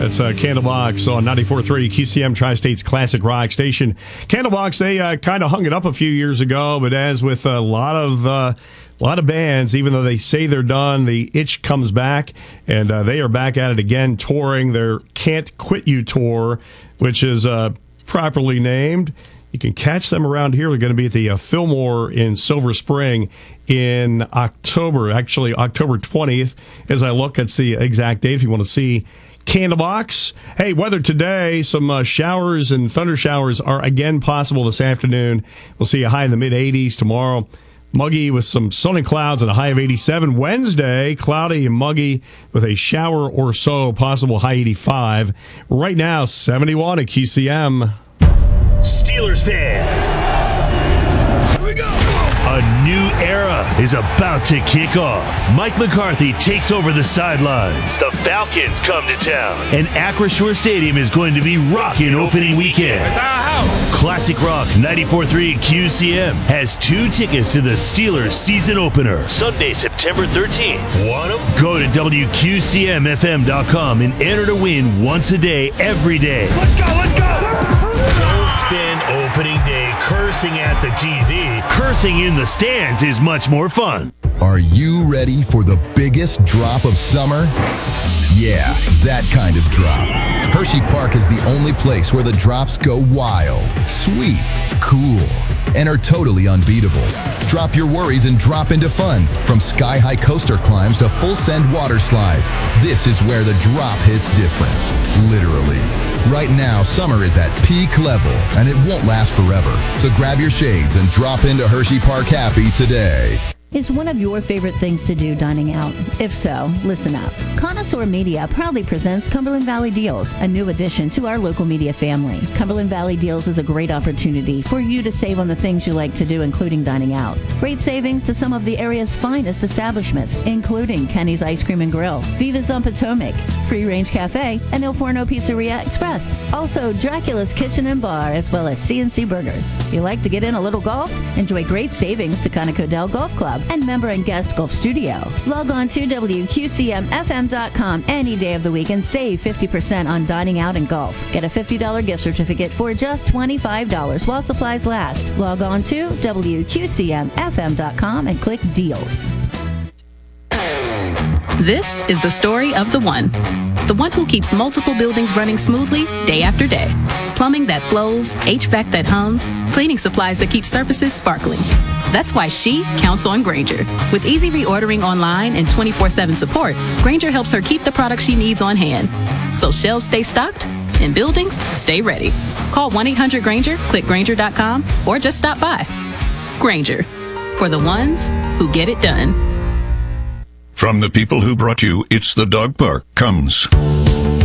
That's Candlebox on 94.3 QCM Tri-State's Classic Rock Station. Candlebox, they kind of hung it up a few years ago, but as with a lot of bands, even though they say they're done, the itch comes back, and they are back at it again, touring their Can't Quit You tour, which is properly named. You can catch them around here. They're going to be at the Fillmore in Silver Spring in October, actually October 20th. As I look, that's the exact date if you want to see Candlebox. Hey, weather today, some showers and thunder showers are again possible this afternoon. We'll see a high in the mid-80s tomorrow. Muggy with some sunny clouds and a high of 87. Wednesday, cloudy and muggy with a shower or so, possible high 85. Right now, 71 at QCM. Steelers fans, here we go. A new era is about to kick off. Mike McCarthy takes over the sidelines. The Falcons come to town, and Acrisure Stadium is going to be rocking opening weekend. It's our house. Classic Rock 94.3 QCM has 2 tickets to the Steelers season opener, Sunday, September 13th. Want them? Go to WQCMFM.com and enter to win once a day, every day. Let's go, let's go. Don't spend opening day cursing at the TV. Cursing in the stands is much more fun. Are you ready for the biggest drop of summer? Yeah, that kind of drop. Hershey Park is the only place where the drops go wild, sweet, cool, and are totally unbeatable. Drop your worries and drop into fun. From sky-high coaster climbs to full-send water slides, this is where the drop hits different. Literally. Right now, summer is at peak level, and it won't last forever. So grab your shades and drop into Hershey Park Happy today. Is one of your favorite things to do dining out? If so, listen up. Connoisseur Media proudly presents Cumberland Valley Deals, a new addition to our local media family. Cumberland Valley Deals is a great opportunity for you to save on the things you like to do, including dining out. Great savings to some of the area's finest establishments, including Kenny's Ice Cream and Grill, Viva's on Potomac, Free Range Cafe, and Il Forno Pizzeria Express. Also, Dracula's Kitchen and Bar, as well as C&C Burgers. If you like to get in a little golf, enjoy great savings to Conoco Golf Club and member and guest golf studio. Log on to WQCMFM.com any day of the week and save 50% on dining out and golf. Get a $50 gift certificate for just $25 while supplies last. Log on to WQCMFM.com and click Deals. This is the story of the one who keeps multiple buildings running smoothly day after day. Plumbing that flows, HVAC that hums, cleaning supplies that keep surfaces sparkling. That's why she counts on Grainger. With easy reordering online and 24/7 support, Grainger helps her keep the products she needs on hand. So shelves stay stocked and buildings stay ready. Call 1-800-GRAINGER, click Grainger.com, or just stop by. Grainger, for the ones who get it done. From the people who brought you It's the Dog Park comes